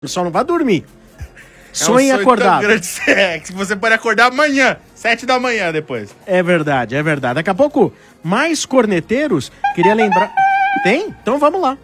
Só não vai dormir. Sonhe acordado. Que você pode acordar amanhã, 7 da manhã depois. É verdade, é verdade. Daqui a pouco, mais corneteiros. Queria lembrar... Tem? Então vamos lá.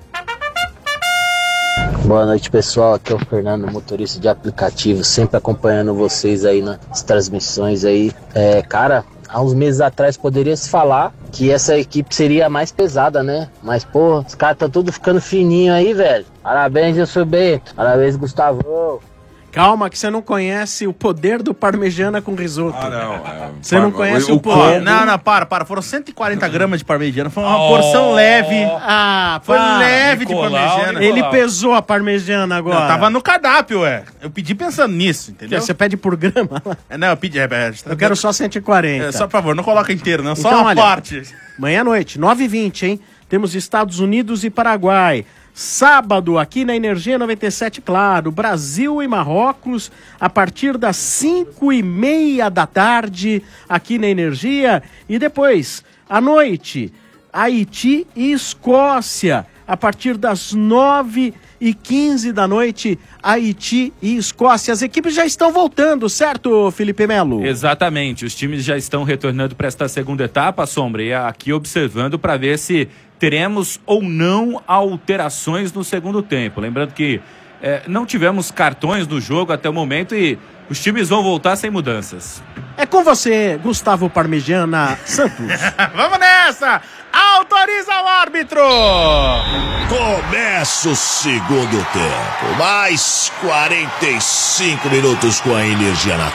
Boa noite, pessoal. Aqui é o Fernando, motorista de aplicativo, sempre acompanhando vocês aí nas transmissões aí. Cara, há uns meses atrás poderia se falar que essa equipe seria mais pesada, né? Mas, pô, os caras estão tudo ficando fininho aí, velho. Parabéns, eu sou Bento. Parabéns, Gustavo. Calma, que você não conhece o poder do parmegiana com risoto. Ah, não. Você não conhece o poder. Não, para. Foram 140 gramas de parmegiana. Foi uma porção leve. Foi leve de parmegiana. Ele pesou a parmegiana agora. Não, tava no cardápio, Eu pedi pensando nisso, entendeu? Você pede por grama? Não, eu pedi. Eu quero só 140. Só, por favor, não coloca inteiro, não. Só Então, uma olha, parte. Manhã à noite, 9h20, hein? Temos Estados Unidos e Paraguai. Sábado, aqui na Energia 97, claro, Brasil e Marrocos, a partir das 5h30 da tarde, aqui na Energia. E depois, à noite, Haiti e Escócia, a partir das 9h15 da noite, Haiti e Escócia. As equipes já estão voltando, certo, Felipe Melo? Exatamente, os times já estão retornando para esta segunda etapa, Sombra, e aqui observando para ver se teremos ou não alterações no segundo tempo. Lembrando que não tivemos cartões no jogo até o momento e os times vão voltar sem mudanças. É com você, Gustavo Parmegiana Santos. Vamos nessa! Autoriza o árbitro! Começa o segundo tempo. Mais 45 minutos com a Energia na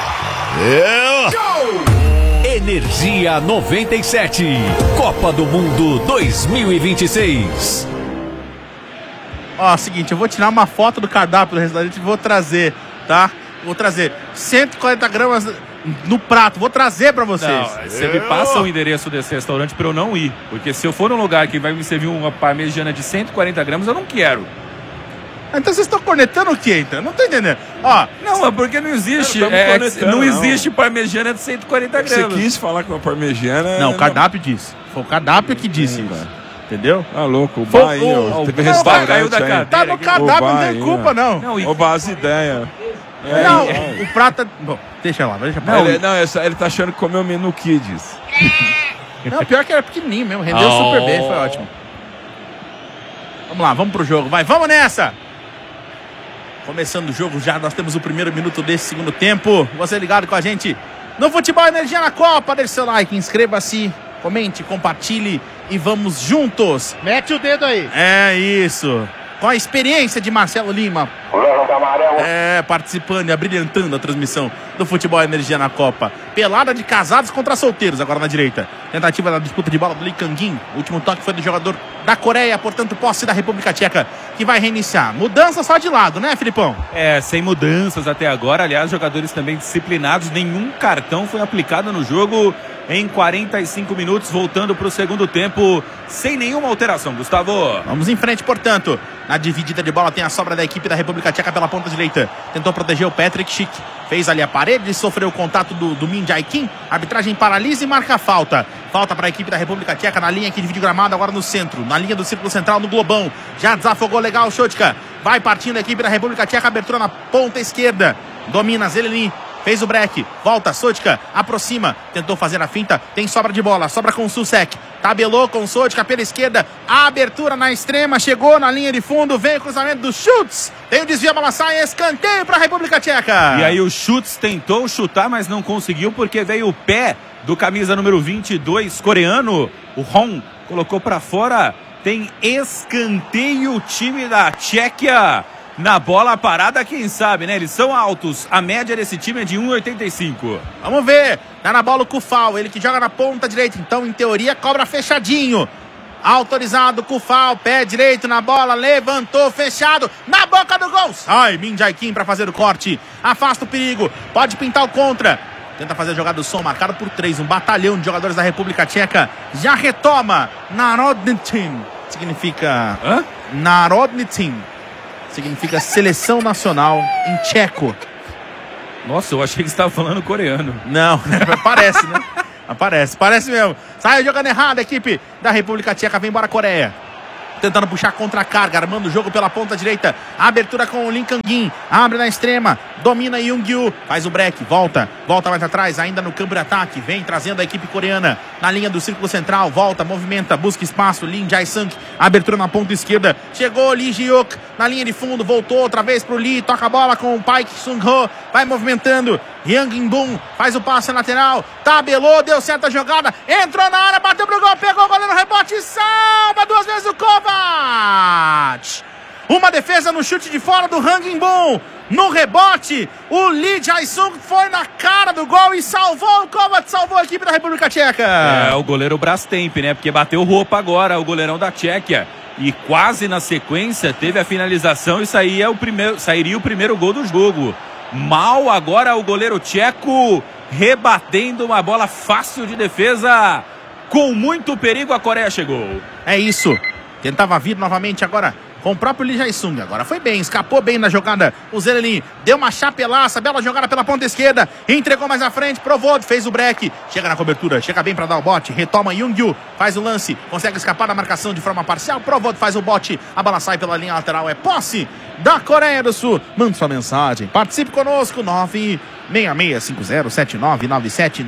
Copa. Energia 97, Copa do Mundo 2026. Seguinte, eu vou tirar uma foto do cardápio do restaurante e vou trazer, tá? Vou trazer 140 gramas no prato, vou trazer pra vocês. Não, você me passa o endereço desse restaurante pra eu não ir, porque se eu for num lugar que vai me servir uma parmegiana de 140 gramas, eu não quero. Então vocês estão cornetando o quê, então? Não tô entendendo. Não, é porque não existe. Não existe parmegiana de 140 gramas. Você quis falar com a parmegiana... Não, o cardápio disse. Foi o cardápio que disse isso. Entendeu? Tá louco, o bar aí, teve restaurante caiu da aí. cadeira, tá no cardápio, não tem culpa, não. Roubar as ideias. Não, o prato... Bom, deixa lá, deixa pra lá. Ele tá achando que comeu o menu Kids. Não, pior que era pequenininho mesmo, rendeu super bem, foi ótimo. Vamos lá, vamos pro jogo, vai, vamos nessa! Começando o jogo já, nós temos o primeiro minuto desse segundo tempo. Você ligado com a gente no Futebol Energia na Copa. Deixe seu like, inscreva-se, comente, compartilhe e vamos juntos. Mete o dedo aí. É isso. Com a experiência de Marcelo Lima. Participando e abrilhantando a transmissão do Futebol Energia na Copa. Pelada de casados contra solteiros, agora na direita. Tentativa da disputa de bola do Lee Kang-in. O último toque foi do jogador da Coreia, portanto, posse da República Tcheca, que vai reiniciar. Mudança só de lado, né, Filipão? Sem mudanças até agora. Aliás, jogadores também disciplinados. Nenhum cartão foi aplicado no jogo em 45 minutos, voltando para o segundo tempo, sem nenhuma alteração, Gustavo. Vamos em frente, portanto. Na dividida de bola tem a sobra da equipe da República Tcheca pela ponta direita. Tentou proteger o Patrick Schick. Fez ali a parede, sofreu o contato do Min Jae-kim. Arbitragem paralisa e marca a falta. Falta para a equipe da República Tcheca na linha que divide o gramado, agora no centro. Na linha do círculo central, no globão. Já desafogou legal o Shotka. Vai partindo a equipe da República Tcheca. Abertura na ponta esquerda. Domina Zeleny. Fez o break, volta, Sotka, aproxima, tentou fazer a finta, tem sobra de bola, sobra com o Susek, tabelou com o Sotka pela esquerda, a abertura na extrema, chegou na linha de fundo, vem o cruzamento do Schutz, tem o desvio, a bola sai, escanteio para a República Tcheca. E aí o Schutz tentou chutar, mas não conseguiu, porque veio o pé do camisa número 22 coreano, o Hong, colocou para fora, tem escanteio, o time da Tchequia. Na bola parada, quem sabe, né? Eles são altos. A média desse time é de 1,85. Vamos ver. Tá na bola o Kufal. Ele que joga na ponta direita. Então, em teoria, cobra fechadinho. Autorizado, Kufal. Pé direito na bola. Levantou, fechado. Na boca do gol. Sai, Min Jae-kim pra fazer o corte. Afasta o perigo. Pode pintar o contra. Tenta fazer a jogada do som. Marcado por 3. Um batalhão de jogadores da República Tcheca. Já retoma. Narodny Team. Significa... Narodny Team. Significa seleção nacional em tcheco. Nossa, eu achei que você estava falando coreano. Não, parece, né? Parece mesmo. Sai jogando errado a equipe da República Tcheca, vem embora a Coreia. tentando puxar contra a carga, armando o jogo pela ponta direita. Abertura com o Lim Kang-in, abre na extrema, domina Young-Yu, faz o break, volta mais atrás, ainda no campo de ataque, vem trazendo a equipe coreana na linha do círculo central, volta, movimenta, busca espaço, Lim Jae-sung, abertura na ponta esquerda, chegou Lee Ji-hyuk na linha de fundo, voltou outra vez pro Lee, toca a bola com o Park Sung-ho, vai movimentando, Yang In-bum faz o passe lateral, tabelou, deu certa jogada, entrou na área, bateu pro gol, pegou o goleiro no rebote, salva 2 vezes o Kovac. Uma defesa no chute de fora do Hang In-bum. No rebote, o Lee Jae-sung foi na cara do gol e salvou o Kovac, salvou a equipe da República Tcheca. É, o goleiro Brastemp, né? Porque bateu roupa agora, o goleirão da Tchequia. E quase na sequência teve a finalização e sairia o primeiro gol do jogo. Mal agora o goleiro tcheco rebatendo uma bola fácil de defesa. Com muito perigo a Coreia chegou. É isso. Tentava vir novamente agora com o próprio Lee Jae-sung. Agora foi bem, escapou bem na jogada. O Zerelin deu uma chapelaça, bela jogada pela ponta esquerda. Entregou mais à frente, provou, fez o break. Chega na cobertura, chega bem para dar o bote. Retoma Young-Yu, faz o lance. Consegue escapar da marcação de forma parcial. Provou, faz o bote. A bola sai pela linha lateral. É posse da Coreia do Sul. Mande sua mensagem. Participe conosco. 966507997.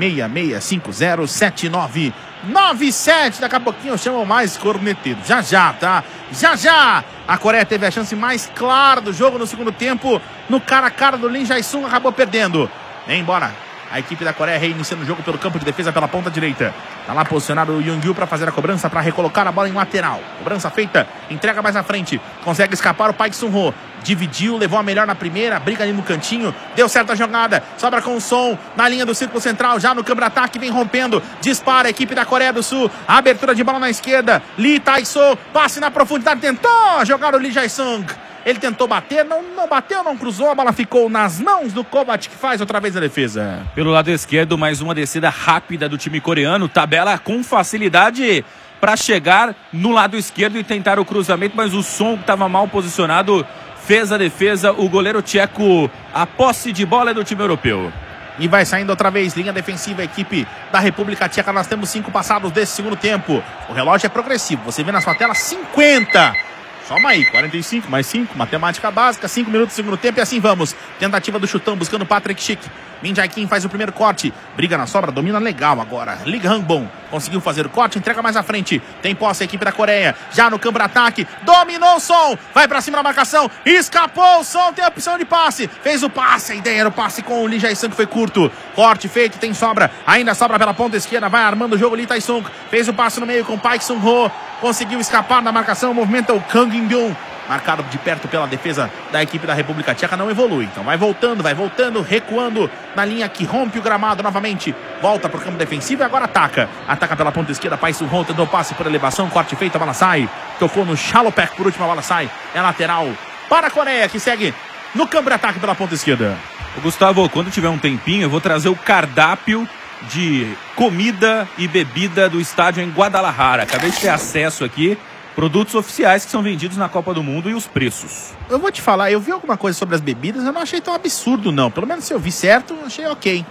966507997. Daqui a pouquinho eu chamo mais corneteiro. Já, tá? Já! A Coreia teve a chance mais clara do jogo no segundo tempo. No cara a cara do Lee Jae-sung, acabou perdendo. Embora a equipe da Coreia reiniciando o jogo pelo campo de defesa pela ponta direita. Tá lá posicionado o Young-Yu para fazer a cobrança, para recolocar a bola em lateral. Cobrança feita, entrega mais à frente. Consegue escapar o Park Sung-ho. Dividiu, levou a melhor na primeira, briga ali no cantinho. Deu certa jogada, sobra com o Son na linha do círculo central, já no câmbio de ataque, vem rompendo. Dispara a equipe da Coreia do Sul. Abertura de bola na esquerda. Lee Tae-so, passe na profundidade, tentou jogar o Lee Jae-sung. Ele tentou bater, não bateu, não cruzou, a bola ficou nas mãos do Kovac, que faz outra vez a defesa. Pelo lado esquerdo, mais uma descida rápida do time coreano, tabela com facilidade para chegar no lado esquerdo e tentar o cruzamento, mas o Son, que estava mal posicionado, fez a defesa. O goleiro tcheco, a posse de bola é do time europeu. E vai saindo outra vez, linha defensiva, a equipe da República Tcheca. Nós temos 5 passados desse segundo tempo. O relógio é progressivo, você vê na sua tela 50. Soma aí, 45 mais 5, matemática básica, 5 minutos do segundo tempo e assim vamos. Tentativa do chutão, buscando Patrick Schick. Min Jae-kim faz o primeiro corte, briga na sobra, domina legal agora. Lee Hang-bum conseguiu fazer o corte, entrega mais à frente. Tem posse a equipe da Coreia, já no campo de ataque, dominou o Son, vai pra cima da marcação, escapou o Son, tem a opção de passe, fez o passe, a ideia era o passe com o Lee Jae-sung, que foi curto. Corte feito, tem sobra, ainda sobra pela ponta esquerda, vai armando o jogo Lee Tae-sung, fez o passe no meio com Park Sung-ho, conseguiu escapar da marcação, movimenta o Kang In-bum, marcado de perto pela defesa da equipe da República Tcheca, não evolui. Então vai voltando, recuando na linha que rompe o gramado novamente. Volta para o campo defensivo e agora ataca. Ataca pela ponta esquerda, Park Sung-ho tentou passe por elevação, corte feito, a bola sai. Tocou no Chalopek por último, a bola sai. É lateral para a Coreia, que segue no campo de ataque pela ponta esquerda. Gustavo, quando tiver um tempinho, eu vou trazer o cardápio de comida e bebida do estádio em Guadalajara. Acabei de ter acesso aqui. Produtos oficiais que são vendidos na Copa do Mundo e os preços. Eu vou te falar, eu vi alguma coisa sobre as bebidas, eu não achei tão absurdo não. Pelo menos se eu vi certo, eu achei ok.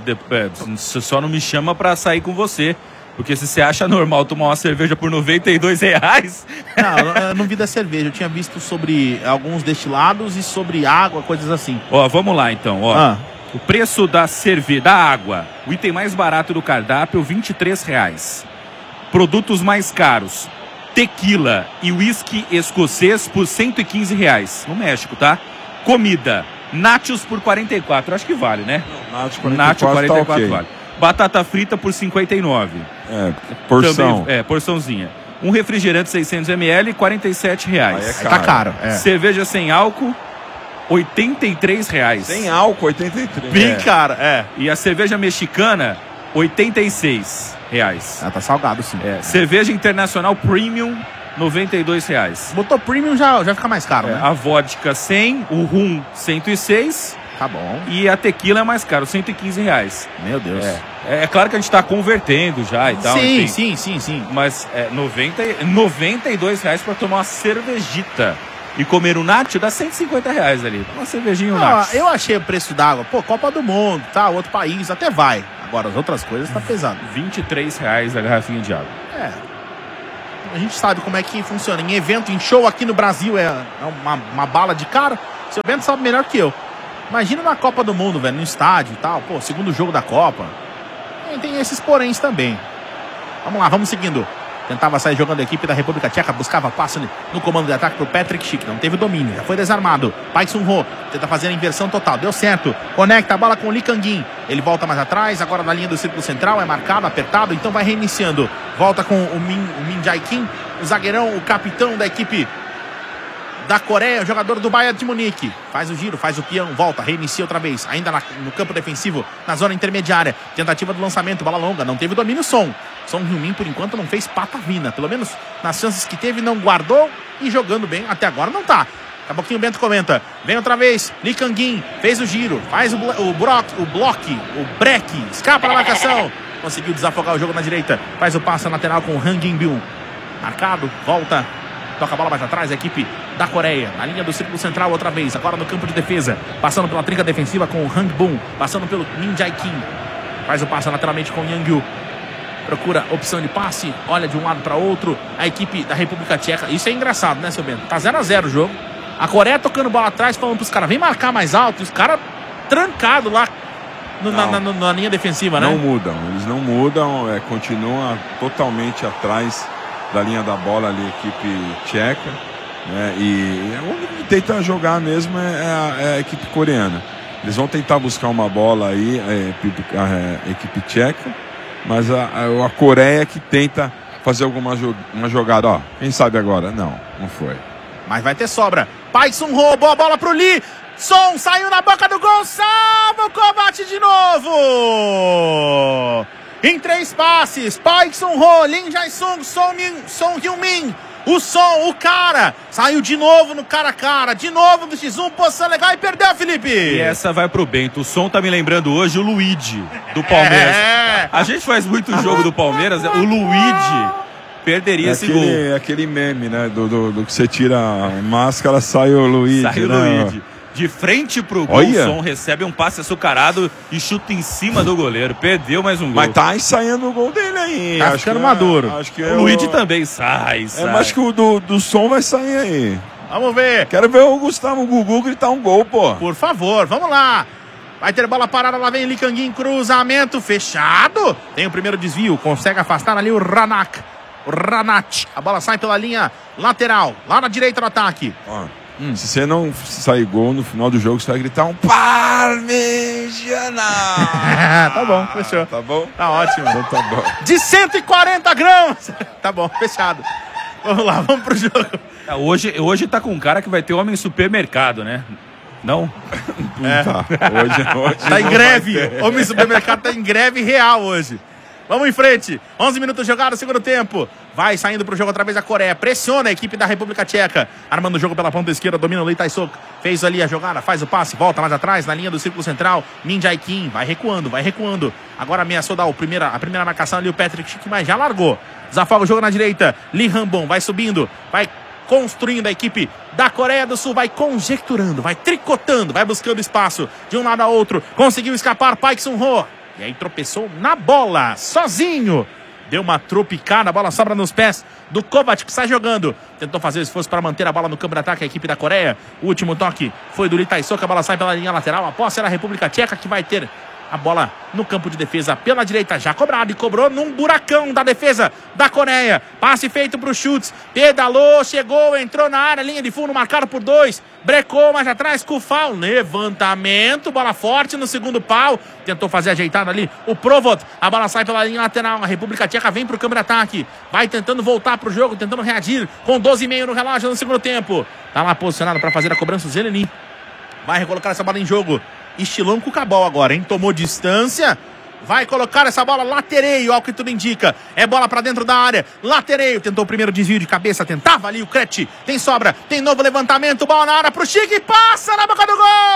Só não me chama pra sair com você. Porque se você acha normal tomar uma cerveja por R$92... Não, eu não vi da cerveja. Eu tinha visto sobre alguns destilados e sobre água, coisas assim. Ó, vamos lá então, ó. O preço da da água, o item mais barato do cardápio, R$23. Produtos mais caros, tequila e uísque escocês por R$115. No México, tá? Comida, nachos por R$44. Acho que vale, né? Nacho 44 tá ok. Vale. Batata frita por R$59. Porção. Também, porçãozinha. Um refrigerante 600ml, R$47. Tá caro. Cerveja sem álcool, R$83. Sem álcool, 83. Bem caro, E a cerveja mexicana, R$86. Tá salgado, sim. Cerveja internacional premium, R$92. Botou premium já fica mais caro, né? A vodka 100, o rum 106. Tá bom. E a tequila é mais caro, R$115. Meu Deus. É claro que a gente tá convertendo já e tal. Sim, enfim. sim. Mas R$92 pra tomar uma cervejita. E comer um nacho dá R$150 ali. Uma cervejinha e um nacho. Eu achei o preço d'água. Pô, Copa do Mundo, tá? Outro país, até vai. Agora, as outras coisas tá pesado. R$23 a garrafinha de água. A gente sabe como é que funciona. Em evento, em show aqui no Brasil é uma bala de cara. O seu Bento sabe melhor que eu. Imagina na Copa do Mundo, velho, no estádio e tal. Pô, segundo jogo da Copa. E tem esses poréns também. Vamos lá, vamos seguindo. Tentava sair jogando a equipe da República Tcheca. Buscava passe no comando de ataque pro Patrick Schick. Não teve domínio, já foi desarmado. Park Sun-ho tenta fazer a inversão total. Deu certo. Conecta a bola com o Lee Kang-in. Ele volta mais atrás. Agora na linha do círculo central. É marcado, apertado. Então vai reiniciando. Volta com o Min Jae-kim. O zagueirão, o capitão da equipe da Coreia, jogador do Bayern de Munique. Faz o giro, faz o peão, volta, reinicia outra vez. Ainda no campo defensivo, na zona intermediária. Tentativa do lançamento, bola longa, não teve domínio. Son Heung-min, por enquanto, não fez patavina. Pelo menos nas chances que teve, não guardou. E jogando bem, até agora não tá. Daqui a pouquinho o Bento comenta. Vem outra vez, Lee Kang-in, fez o giro, faz o break, escapa da marcação. Conseguiu desafogar o jogo na direita. Faz o passe lateral com o Han Ging-byul. Marcado, volta. Toca a bola mais atrás, a equipe da Coreia. Na linha do círculo central outra vez. Agora no campo de defesa. Passando pela trinca defensiva com o Hang Bum. Passando pelo Min Jae-kim. Faz o passe lateralmente com o Yang-yu. Procura opção de passe. Olha de um lado para outro. A equipe da República Tcheca. Isso é engraçado, né, seu Bento? Tá 0-0 o jogo. A Coreia tocando bola atrás, falando pros caras, vem marcar mais alto. E os caras trancados lá na linha defensiva, né? Não mudam. Eles não mudam. Continuam totalmente atrás da linha da bola ali, a equipe tcheca, né? E o único que tenta jogar mesmo é a equipe coreana. Eles vão tentar buscar uma bola aí, a equipe tcheca, mas a Coreia que tenta fazer uma jogada, ó, quem sabe agora? Não foi. Mas vai ter sobra. Park Sun-ho, boa bola pro Lee. Son saiu na boca do gol, salva o Kovac de novo. Em 3 passes, Park Sun-ho, Lee Jae-sung, Son Heung-min. O Son, o cara, saiu de novo no cara a cara, de novo no X1, posição legal e perdeu, Felipe. E essa vai pro Bento. O Son tá me lembrando hoje o Luigi do Palmeiras. A gente faz muito jogo do Palmeiras, o Luigi perderia esse gol. Aquele meme, né, do que você tira a máscara, sai o Luigi. Sai o Luigi. De frente pro gol, o Son recebe um passe açucarado e chuta em cima do goleiro. Perdeu mais um gol. Mas tá ensaiando o gol dele aí. Tá ficando maduro. Acho que o Luigi também sai. Mas que o do Son vai sair aí. Vamos ver. Quero ver o Gustavo Gugu gritar um gol, pô. Por favor, vamos lá. Vai ter bola parada, lá vem Lee Kang-in, cruzamento fechado. Tem o primeiro desvio, consegue afastar ali o Ranat. A bola sai pela linha lateral, lá na direita do ataque. Se você não sair gol no final do jogo, você vai gritar um Parmegiana. Tá bom, fechou. Tá bom? Tá ótimo. Então tá bom. De 140 gramas. Tá bom, fechado. Vamos lá, vamos pro jogo. Hoje tá com um cara que vai ter homem supermercado, né? Não? Tá. Hoje tá em greve. Homem supermercado tá em greve real hoje. Vamos em frente. 11 minutos jogados, segundo tempo. Vai saindo pro jogo outra vez a Coreia. Pressiona a equipe da República Tcheca. Armando o jogo pela ponta esquerda. Domina o Lee Tae-sok. Fez ali a jogada. Faz o passe. Volta mais atrás. Na linha do círculo central. Min Jae-kim. Vai recuando. Agora ameaçou dar a primeira marcação ali o Patrick Schick, mas já largou. Desafoga o jogo na direita. Lee Han-bom vai subindo. Vai construindo a equipe da Coreia do Sul. Vai conjecturando. Vai tricotando. Vai buscando espaço de um lado a outro. Conseguiu escapar Park Sun-ho. E aí tropeçou na bola, sozinho. Deu uma tropicada, a bola sobra nos pés do Kovac, que sai jogando. Tentou fazer o esforço para manter a bola no campo de ataque, a equipe da Coreia. O último toque foi do Lee Tae-sok, a bola sai pela linha lateral. A posse era a República Tcheca, que vai ter a bola no campo de defesa pela direita, já cobrado, e cobrou num buracão da defesa da Coreia. Passe feito para o Schultz, pedalou, chegou, entrou na área, linha de fundo, marcado por 2, brecou mais atrás, Kufal, levantamento, bola forte no segundo pau, tentou fazer ajeitada ali o Provot, a bola sai pela linha lateral, a República Tcheca vem para o campo de ataque, vai tentando voltar para o jogo, tentando reagir, com 12,5 no relógio no segundo tempo, tá lá posicionado para fazer a cobrança o Zeleny, vai recolocar essa bola em jogo. Estilão com o Cabal agora, hein? Tomou distância. Vai colocar essa bola latereio, ao que tudo indica. É bola pra dentro da área. Latereio, tentou o primeiro desvio de cabeça. Tentava ali o Krejci. Tem sobra, tem novo levantamento. Bola na área pro Schick. Passa na boca do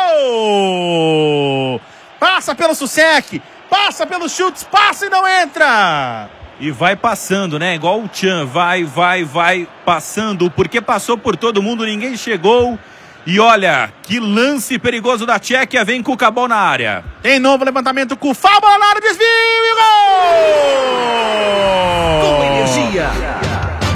gol. Passa pelo Susek. Passa pelos chutes. Passa e não entra. E vai passando, né? Igual o Chan. Vai passando. Porque passou por todo mundo, ninguém chegou. E olha, que lance perigoso da Tchequia, vem com o Cabal na área. Tem novo levantamento com o Fábio, bola na área, desvio e gol! Com energia.